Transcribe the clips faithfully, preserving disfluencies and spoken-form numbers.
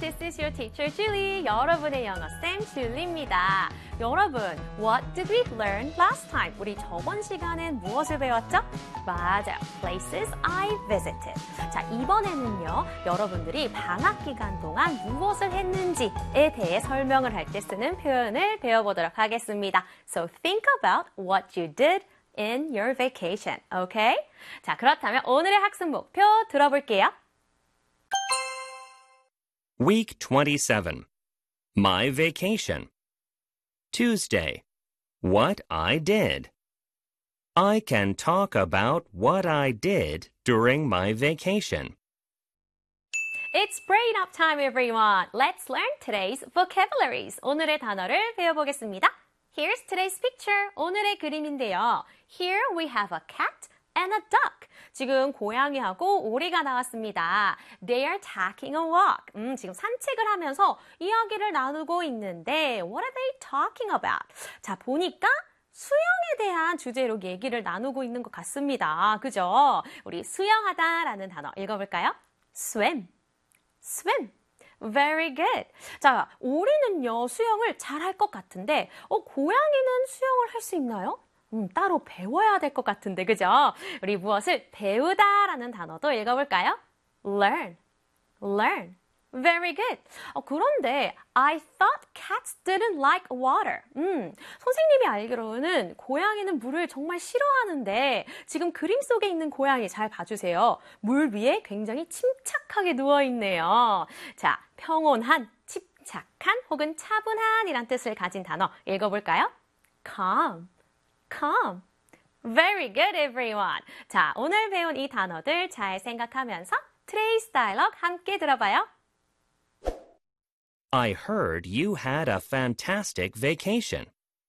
This is your teacher Julie. 여러분의 영어 쌤 줄리입니다. 여러분, what did we learn last time? 우리 저번 시간엔 무엇을 배웠죠? 맞아요. Places I visited. 자, 이번에는요. 여러분들이 방학 기간 동안 무엇을 했는지에 대해 설명을 할 때 쓰는 표현을 배워보도록 하겠습니다. So think about what you did in your vacation. Okay? 자, 그렇다면 오늘의 학습 목표 들어볼게요. Week twenty-seven. My vacation. Tuesday. What I did. I can talk about what I did during my vacation. It's brain up time, everyone. Let's learn today's vocabularies. 오늘의 단어를 배워보겠습니다. Here's today's picture. 오늘의 그림인데요. Here we have a cat and a duck. 지금 고양이하고 오리가 나왔습니다. They are taking a walk. 음, 지금 산책을 하면서 이야기를 나누고 있는데 What are they talking about? 자, 보니까 수영에 대한 주제로 얘기를 나누고 있는 것 같습니다. 그죠? 우리 수영하다라는 단어 읽어볼까요? Swim. Swim. Very good. 자, 오리는요, 수영을 잘할 것 같은데, 어, 고양이는 수영을 할 수 있나요? 음, 따로 배워야 될 것 같은데, 그죠? 우리 무엇을 배우다라는 단어도 읽어볼까요? Learn. Learn. Very good. 어, 그런데 I thought cats didn't like water. 음, 선생님이 알기로는 고양이는 물을 정말 싫어하는데 지금 그림 속에 있는 고양이 잘 봐주세요. 물 위에 굉장히 침착하게 누워있네요. 자, 평온한, 침착한 혹은 차분한이란 뜻을 가진 단어 읽어볼까요? Calm. Calm. Very good, everyone. 자, 오늘 배운 이 단어들 잘 생각하면서 Today's Dialogue 함께 들어봐요. I heard you had a fantastic vacation.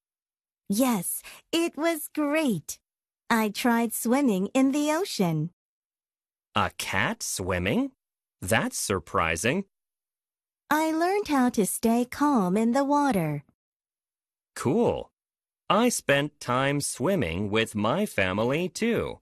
Yes, it was great. I tried swimming in the ocean. A cat swimming? That's surprising. I learned how to stay calm in the water. Cool. I spent time swimming with my family too.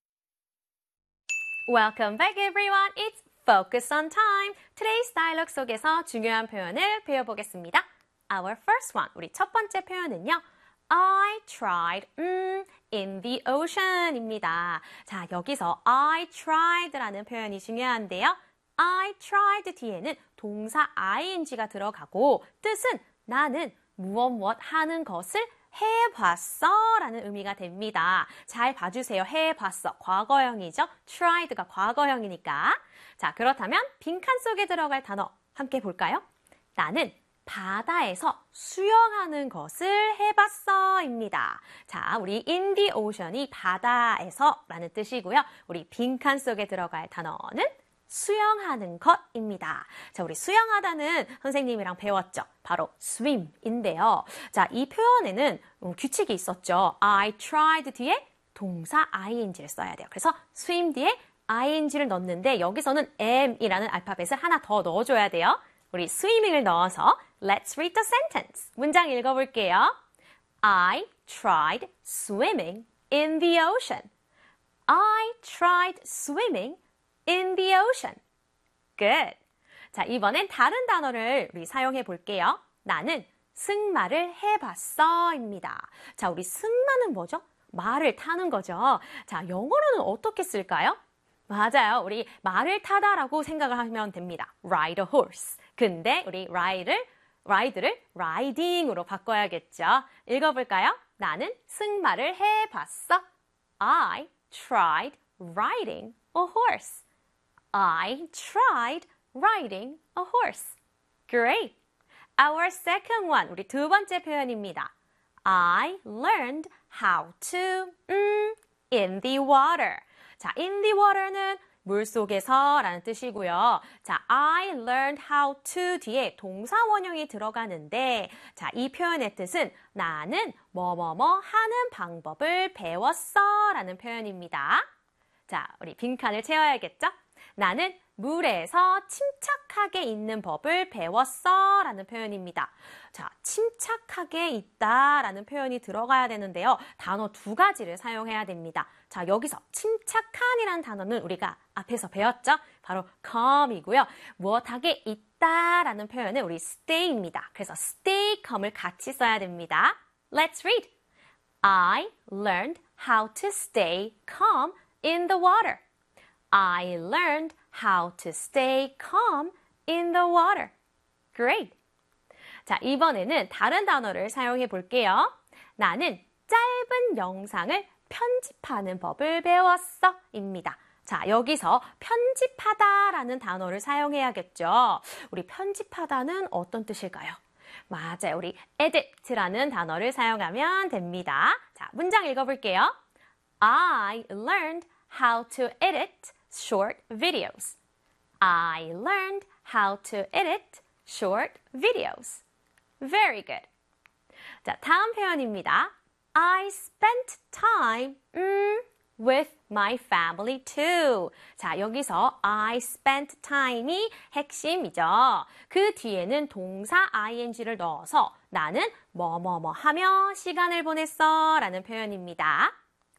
Welcome back, everyone. It's Focus on time. Today's dialogue 속에서 중요한 표현을 배워보겠습니다. Our first one, 우리 첫 번째 표현은요. I tried um, in the ocean입니다. 자, 여기서 I tried라는 표현이 중요한데요. I tried 뒤에는 동사 ing가 들어가고 뜻은 나는 무엇 무엇 하는 것을 해봤어 라는 의미가 됩니다. 잘 봐주세요. 해봤어. 과거형이죠. tried가 과거형이니까. 자, 그렇다면 빈칸 속에 들어갈 단어 함께 볼까요? 나는 바다에서 수영하는 것을 해봤어 입니다. 자, 우리 in the ocean이 바다에서 라는 뜻이고요. 우리 빈칸 속에 들어갈 단어는 수영하는 것입니다. 자, 우리 수영하다는 선생님이랑 배웠죠. 바로 swim인데요. 자, 이 표현에는 규칙이 있었죠. I tried 뒤에 동사 ing를 써야 돼요. 그래서 swim 뒤에 ing를 넣는데 여기서는 am이라는 알파벳을 하나 더 넣어줘야 돼요. 우리 swimming을 넣어서 Let's read the sentence. 문장 읽어볼게요. I tried swimming in the ocean. I tried swimming in the ocean. Good. 자, 이번엔 다른 단어를 우리 사용해 볼게요. 나는 승마를 해봤어 입니다. 자, 우리 승마는 뭐죠? 말을 타는 거죠. 자, 영어로는 어떻게 쓸까요? 맞아요. 우리 말을 타다라고 생각을 하면 됩니다. Ride a horse. 근데 우리 ride를, ride를 riding으로 바꿔야겠죠. 읽어볼까요? 나는 승마를 해봤어. I tried riding a horse. I tried riding a horse. Great. Our second one, 우리 두 번째 표현입니다. I learned how to um, in the water. 자, in the water는 물속에서 라는 뜻이고요. 자, I learned how to 뒤에 동사 원형이 들어가는데 자, 이 표현의 뜻은 나는 뭐뭐뭐 하는 방법을 배웠어 라는 표현입니다. 자, 우리 빈칸을 채워야겠죠? 나는 물에서 침착하게 있는 법을 배웠어 라는 표현입니다. 자, 침착하게 있다 라는 표현이 들어가야 되는데요. 단어 두 가지를 사용해야 됩니다. 자, 여기서 침착한이라는 단어는 우리가 앞에서 배웠죠? 바로 calm이고요. 무엇하게 있다 라는 표현은 우리 stay입니다. 그래서 stay calm을 같이 써야 됩니다. Let's read. I learned how to stay calm in the water. I learned how to stay calm in the water. Great. 자, 이번에는 다른 단어를 사용해 볼게요. 나는 짧은 영상을 편집하는 법을 배웠어 입니다. 자, 여기서 편집하다라는 단어를 사용해야겠죠. 우리 편집하다는 어떤 뜻일까요? 맞아요. 우리 edit라는 단어를 사용하면 됩니다. 자, 문장 읽어볼게요. I learned how to edit short videos. I learned how to edit short videos. Very good. 자, 다음 표현입니다. I spent time mm, with my family too. 자, 여기서 I spent time이 핵심이죠. 그 뒤에는 동사 ing를 넣어서 나는 뭐뭐뭐 하며 시간을 보냈어 라는 표현입니다.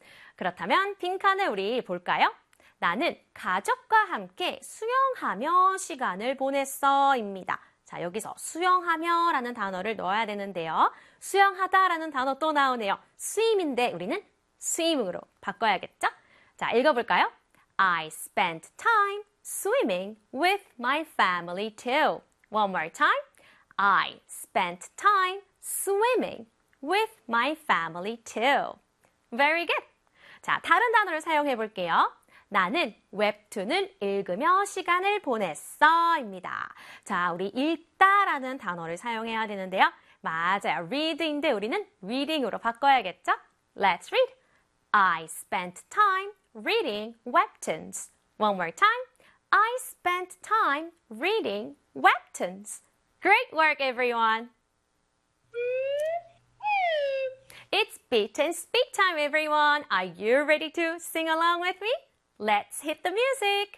그렇다면 빈칸을 우리 볼까요? 나는 가족과 함께 수영하며 시간을 보냈어 입니다. 자, 여기서 수영하며 라는 단어를 넣어야 되는데요. 수영하다 라는 단어 또 나오네요. swim인데 우리는 swimm으로 바꿔야겠죠? 자, 읽어볼까요? I spent time swimming with my family too. One more time. I spent time swimming with my family too. Very good. 자, 다른 단어를 사용해 볼게요. 나는 웹툰을 읽으며 시간을 보냈어 입니다. 자, 우리 읽다라는 단어를 사용해야 되는데요. 맞아요. read인데 우리는 reading으로 바꿔야겠죠? Let's read. I spent time reading webtoons. One more time. I spent time reading webtoons. Great work, everyone. It's beat and speak time, everyone. Are you ready to sing along with me? Let's hit the music.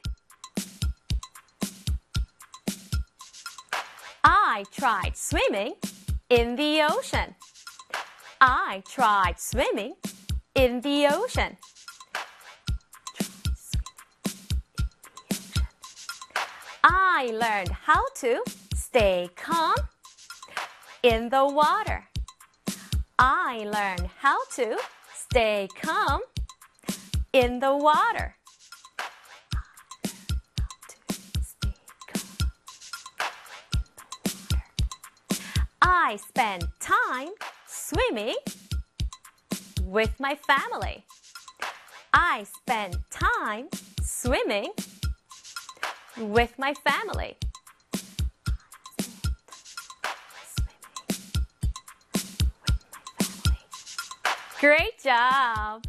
I tried swimming in the ocean. I tried swimming in the ocean. I learned how to stay calm in the water. I learned how to stay calm in the water. I spent time swimming with my family. I spent time swimming with my family. Great job!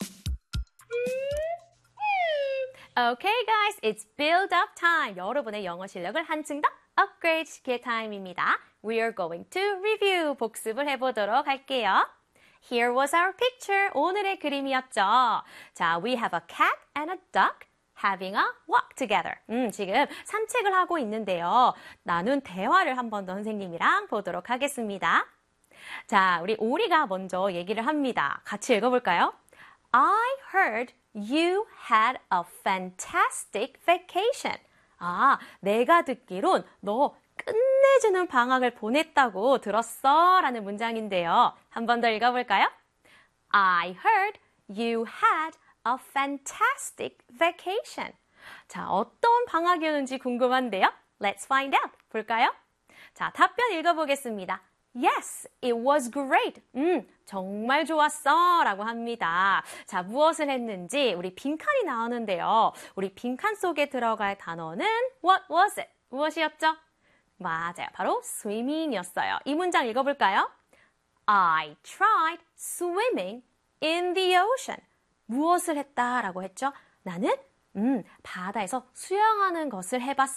Okay, guys, it's build-up time. 여러분의 영어 실력을 한층 더 업그레이드 시킬 타임입니다. We are going to review. 복습을 해보도록 할게요. Here was our picture. 오늘의 그림이었죠. 자, we have a cat and a duck having a walk together. 음, 지금 산책을 하고 있는데요. 나눈 대화를 한 번 더 선생님이랑 보도록 하겠습니다. 자, 우리 오리가 먼저 얘기를 합니다. 같이 읽어볼까요? I heard you had a fantastic vacation. 아, 내가 듣기론 너 끝내주는 방학을 보냈다고 들었어 라는 문장인데요. 한 번 더 읽어볼까요? I heard you had a fantastic vacation. 자, 어떤 방학이었는지 궁금한데요. Let's find out. 볼까요? 자, 답변 읽어보겠습니다. Yes, it was great. 음, 정말 좋았어 라고 합니다. 자, 무엇을 했는지 우리 빈칸이 나오는데요. 우리 빈칸 속에 들어갈 단어는 What was it? 무엇이었죠? 맞아요. 바로 swimming이었어요. 이 문장 읽어볼까요? I tried swimming in the ocean. 무엇을 했다라고 했죠? 나는 음, 바다에서 수영하는 것을 해봤어.